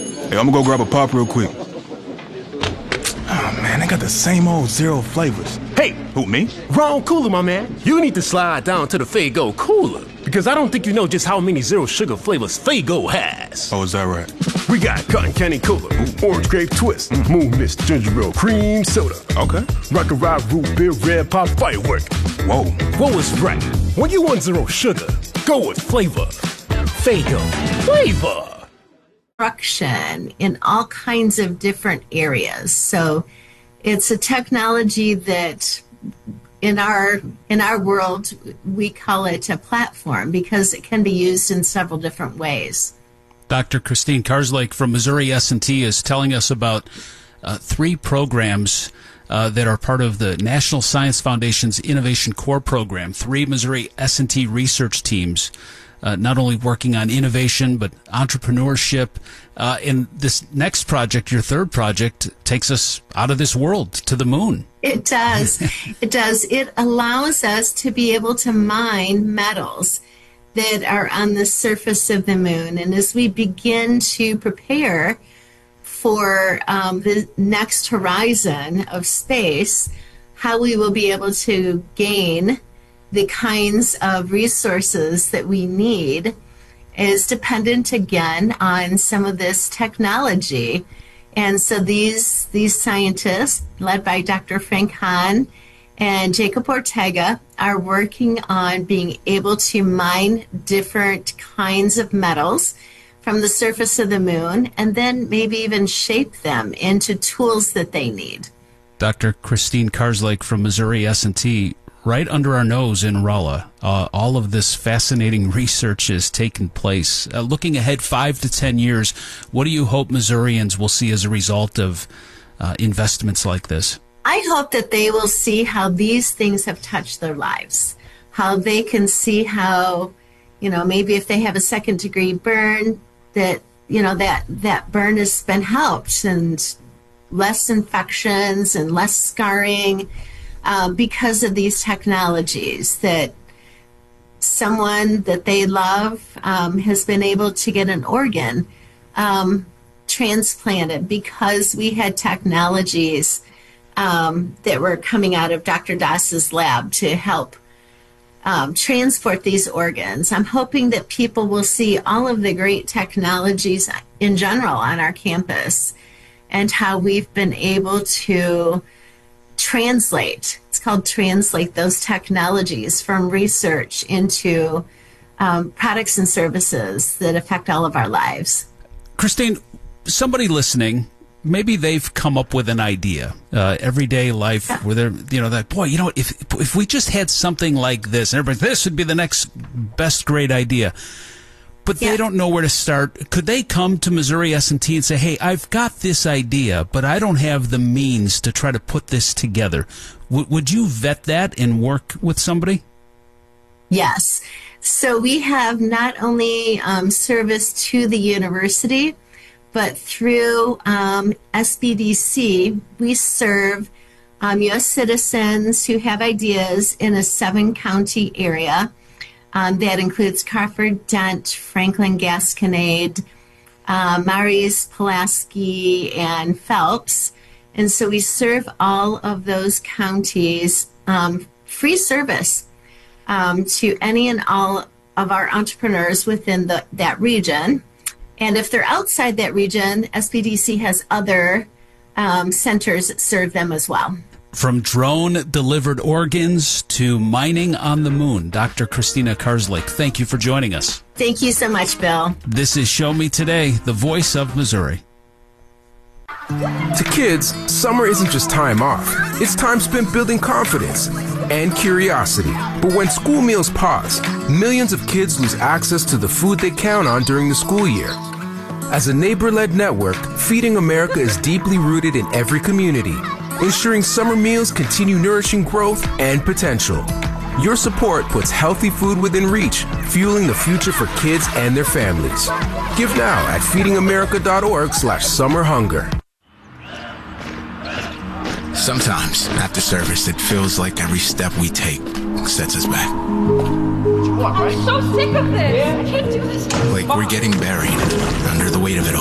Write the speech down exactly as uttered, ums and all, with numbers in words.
Hey, I'm gonna go grab a pop real quick. Oh, man, they got the same old zero flavors. Hey! Who, me? Wrong cooler, my man. You need to slide down to the Faygo cooler. Because I don't think you know just how many zero sugar flavors Faygo has. Oh, is that right? We got Cotton Candy Cola, Orange Grape Twist, mm. Moon Mist Ginger Ale Cream Soda. Okay. Rock and Rock Root Beer Red Pop Firework. Whoa. Whoa is right. When you want zero sugar, go with flavor. Faygo. Flavor. Instruction in all kinds of different areas. So it's a technology that in our in our world we call it a platform because it can be used in several different ways. Doctor Christine Karslake from Missouri S and T is telling us about uh, three programs uh, that are part of the National Science Foundation's Innovation Core program. Three Missouri S and T research teams Uh, not only working on innovation, but entrepreneurship. Uh, and this next project, your third project, takes us out of this world to the moon. It does. It does. It allows us to be able to mine metals that are on the surface of the moon. And as we begin to prepare for um, the next horizon of space, how we will be able to gain the kinds of resources that we need is dependent again on some of this technology. And so these these scientists, led by Doctor Frank Hahn and Jacob Ortega, are working on being able to mine different kinds of metals from the surface of the moon and then maybe even shape them into tools that they need. Doctor Christine Karslake from Missouri S and T. Right under our nose in Rolla, uh, all of this fascinating research is taking place. Uh, looking ahead five to ten years, what do you hope Missourians will see as a result of uh, investments like this? I hope that they will see how these things have touched their lives, how they can see how, you know, maybe if they have a second degree burn, that, you know, that, that burn has been helped and less infections and less scarring. Um, because of these technologies, that someone that they love um, has been able to get an organ um, transplanted because we had technologies um, that were coming out of Doctor Das's lab to help um, transport these organs. I'm hoping that people will see all of the great technologies in general on our campus and how we've been able to translate, it's called translate those technologies from research into um, products and services that affect all of our lives. Christine, somebody listening, maybe they've come up with an idea, uh, everyday life, yeah. where they're, you know, that, boy, you know, if if we just had something like this, and everybody, this would be the next best great idea. But they yeah. don't know where to start. Could they come to Missouri S and T and say, hey, I've got this idea, but I don't have the means to try to put this together? W- would you vet that and work with somebody? Yes. So we have not only um, service to the university, but through um, S B D C, we serve um, U S citizens who have ideas in a seven-county area. Um, that includes Crawford, Dent, Franklin, Gasconade, uh, Maurice, Pulaski, and Phelps. And so we serve all of those counties um, free service um, to any and all of our entrepreneurs within the, that region. And if they're outside that region, S B D C has other um, centers that serve them as well. From drone-delivered organs to mining on the moon, Doctor Christina Karslake, thank you for joining us. Thank you so much, Bill. This is Show Me Today, the voice of Missouri. To kids, summer isn't just time off. It's time spent building confidence and curiosity. But when school meals pause, millions of kids lose access to the food they count on during the school year. As a neighbor-led network, Feeding America is deeply rooted in every community, ensuring summer meals continue nourishing growth and potential. Your support puts healthy food within reach, fueling the future for kids and their families. Give now at feeding america dot org slash summer hunger. Sometimes, after service, it feels like every step we take sets us back. I'm so sick of this. I can't do this. Like we're getting buried under the weight of it all.